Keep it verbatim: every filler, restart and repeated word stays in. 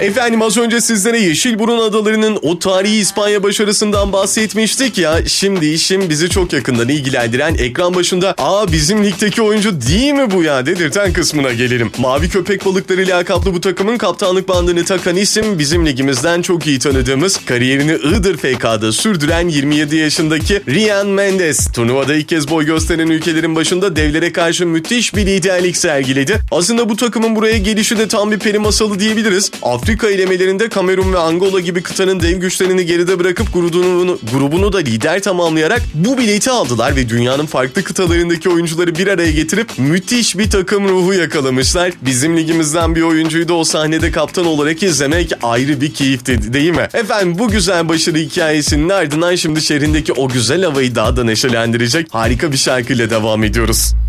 Efendim az önce sizlere Yeşilburun Adaları'nın o tarihi İspanya başarısından bahsetmiştik ya. Şimdi işim bizi çok yakından ilgilendiren ekran başında aa bizim ligdeki oyuncu değil mi bu ya dedirten kısmına gelelim. Mavi Köpek Balıkları lakaplı bu takımın kaptanlık bandını takan isim bizim ligimizden çok iyi tanıdığımız, kariyerini Iğdır F K'da sürdüren yirmi yedi yaşındaki Ryan Mendes. Turnuvada ilk kez boy gösteren ülkelerin başında devlere karşı müthiş bir liderlik sergiledi. Aslında bu takımın buraya gelişi de tam bir peri masalı diyebiliriz. Afrika elemelerinde Kamerun ve Angola gibi kıtanın dev güçlerini geride bırakıp grubunu, grubunu da lider tamamlayarak bu bileti aldılar ve dünyanın farklı kıtalarındaki oyuncuları bir araya getirip müthiş bir takım ruhu yakalamışlar. Bizim ligimizden bir oyuncuyu da o sahnede kaptan olarak izlemek ayrı bir keyifti değil mi? Efendim bu güzel başarı hikayesinin ardından şimdi şehrindeki o güzel havayı daha da neşelendirecek harika bir şarkıyla devam ediyoruz.